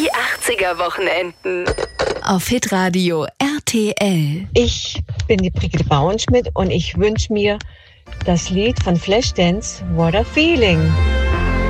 Die 80er Wochenenden. Auf Hitradio RTL. Ich bin die Brigitte Bauernschmidt und ich wünsche mir das Lied von Flashdance, What a Feeling.